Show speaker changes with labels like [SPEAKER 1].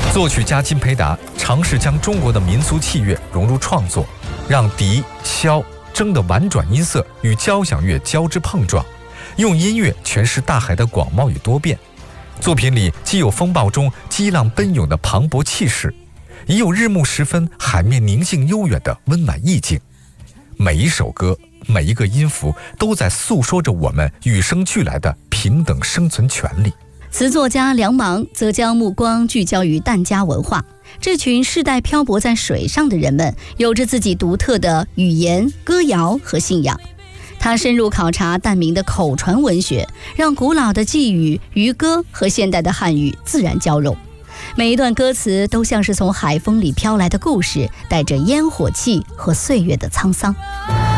[SPEAKER 1] 作曲家金培达尝试将中国的民俗器乐融入创作，让笛、箫、筝的婉转音色与交响乐交织碰撞，用音乐诠释大海的广袤与多变。作品里既有风暴中激浪奔涌的磅礴气势，也有日暮时分海面宁静悠远的温婉意境。每一首歌，每一个音符都在诉说着我们与生俱来的平等生存权利。
[SPEAKER 2] 词作家梁芒则将目光聚焦于疍家文化，这群世代漂泊在水上的人们有着自己独特的语言、歌谣和信仰。他深入考察疍民的口传文学，让古老的寄语、渔歌和现代的汉语自然交融。每一段歌词都像是从海风里飘来的故事，带着烟火气和岁月的沧桑。